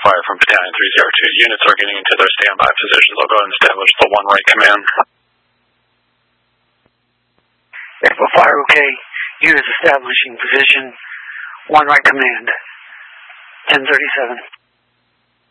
fire from Battalion 302. Units are getting into their standby positions. I'll go ahead and establish the 1 right command. Echo fire okay. Units establishing position. 1 right command. 1037.